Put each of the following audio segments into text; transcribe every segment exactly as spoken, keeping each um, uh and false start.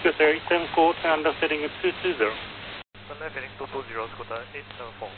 Scotter eight seven four, turn left heading two two zero. Turn left heading two two zero, Scotter eight seven four.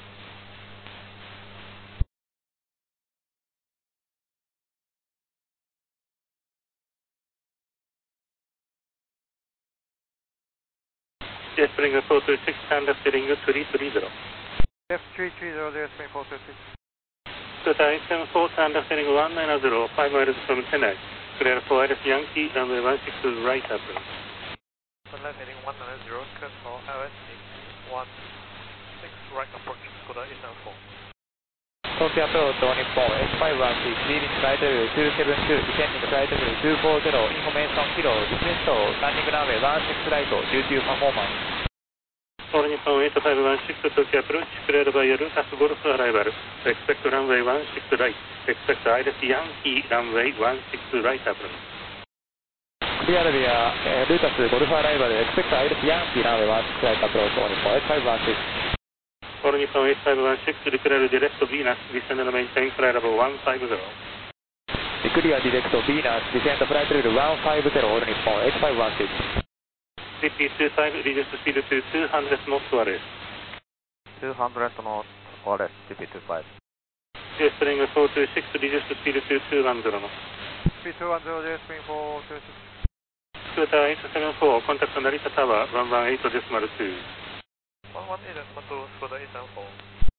Jet Springer four two six, turn left heading three three zero. Left three three zero, Jet Spring four two six. Scotter eight seven four, turn left heading one nine zero, five miles from Chennai. Clear for Iris Yankee, runway one six right approach. Turn left heading one nine zero, clear for Iris one six right approach, Scotter eight seven four. Tokyo approach to Nippon eight five one six, leading flight level two seven two, descending flight level two four zero, information kilo, request landing runway one six right, due to performance. All Nippon eight five one six, Tokyo approach, cleared by Lucas Golf arrival. Expect runway one six right, expect Iris Yankee, runway one six right approach. Clear via uh, Lucas Golf arrival, expect Iris Yankee, runway one six right approach to Nippon eight five one six. All Nippon eight five one six, declare direct to Venus, descend and maintain flight level one five zero. Clear direct to Venus, descend flight level one five zero, All Nippon eight five one six. C P two five, reduce speed to two hundred knots to arrest. two hundred knots, arrest, C P two five. Jet Springer four two six, reduce speed to two hundred knots. C P two one zero, Jet Spring four two six. Scotter eight seven four, contact Narita Tower, one one eight decimal two. one one eight decimal two, Scotter eight seven four.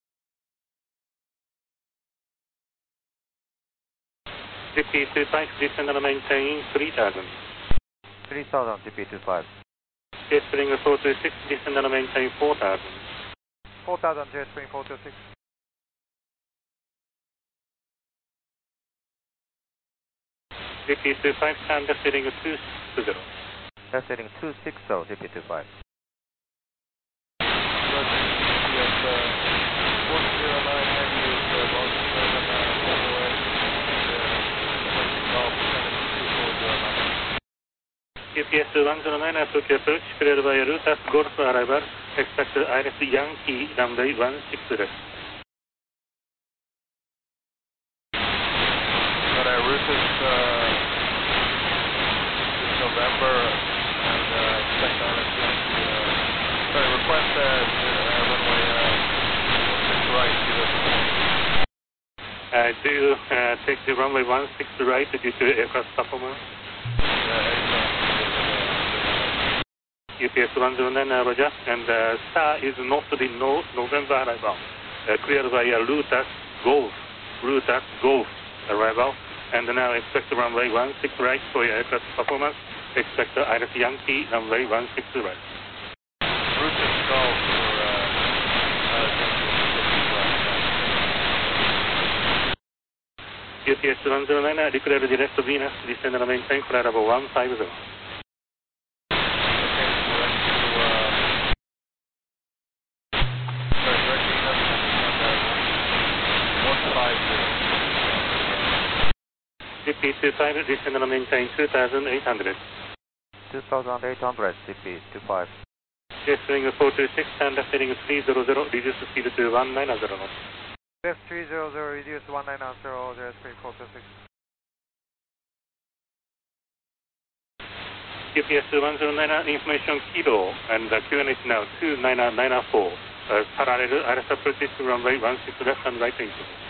C P two five, descend and maintain three thousand. three thousand, C P two five. Jet Springer four two six, descend and maintain four thousand. four thousand, Jet Spring four two six. C P two five, turn left heading two zero. Left heading two six zero, C P two five. U P S one zero nine, Tokyo approach, cleared by Lucas Golf arrival, expect Iris Yankee, runway one six left. Got a Rufus uh, this November and uh, expect Iris Yankee, uh, sorry, request uh, uh, runway uh, one six right, U S Uh, do you uh, take the runway one six right due to aircraft performance? U P S one zero nine, uh, Roger, and uh, star is not the no November arrival. Uh, cleared by uh, Lucas Golf, Lucas Golf arrival, and now expect runway one six right for your aircraft performance. Expect uh, Iris Yankee, runway one six right. Rufus Golf for uh, uh, U P S one zero nine, uh, declare direct to Venus, descend and maintain flight level one five zero. C P two five, descend and maintain two thousand eight hundred. two thousand eight hundred, C P two five. Jet Springer four two six, turn left heading three zero zero, reduce the speed to one nine zero knots. Left three zero zero, reduce one nine zero, Jet Spring four two six. U P S one zero nine, information kilo, and the Q N is now two nine nine four. Uh, parallel, Iris approaches to runway one six left and right into.